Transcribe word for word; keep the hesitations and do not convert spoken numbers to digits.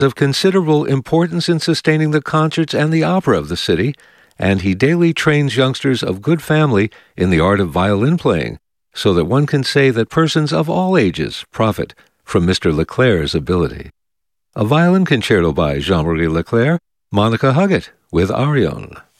of considerable importance in sustaining the concerts and the opera of the city, and he daily trains youngsters of good family in the art of violin playing, so that one can say that persons of all ages profit from Mister Leclerc's ability. A violin concerto by Jean-Marie Leclerc, Monica Huggett with Arion.